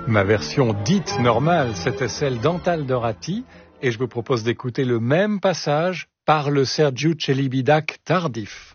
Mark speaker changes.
Speaker 1: Ma version dite normale, c'était celle d'Antal Dorati, et je vous propose d'écouter le même passage par le Sergiu Celibidache tardif.